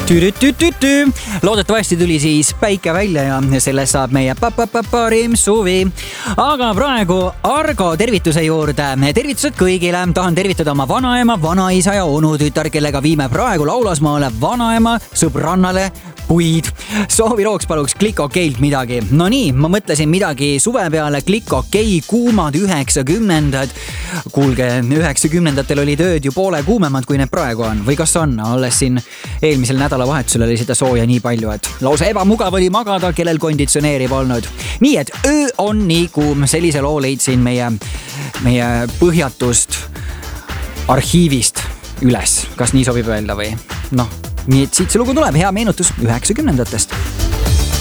Loodetavasti tuli siis päike välja ja sellest saab meie parim suvi. Aga praegu Argo tervituse juurde. Tervitused kõigile. Tahan tervitada oma vanaema, vanaisa ja onutütar, kellega viime praegu Laulasmaale vanaema sõbrannale puid. Soovirooks paluks Klikk Okeilt midagi. No nii, ma mõtlesin midagi suve peale. Klikk Okei, kuumad 90-ndad. Kuulge, 90-ndatel oli tööd ju poole kuumemad, kui need praegu on. Või kas on? Alles siin eelmisel nädalavahetusel oli seda sooja nii palju, et lausa ebamugav oli magada, kellel konditsioneeri polnud. Nii et öö on nii kuum. Sellise loo leidsin meie põhjatust arhiivist üles. Kas nii sobib öelda või? Noh, nii et siit see lugu tuleb. Hea meenutus 90-ndatest.